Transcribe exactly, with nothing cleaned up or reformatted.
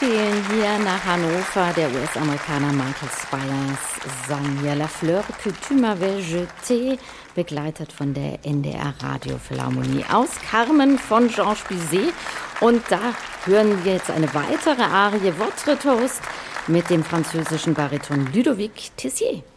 spielen hier nach Hannover der U S-Amerikaner Michael Spyers Sang La Fleur que tu m'avais jeté, begleitet von der N D R Radiophilharmonie aus Carmen von Georges Bizet. Und da hören wir jetzt eine weitere Arie, Votre Toast, mit dem französischen Bariton Ludovic Tessier.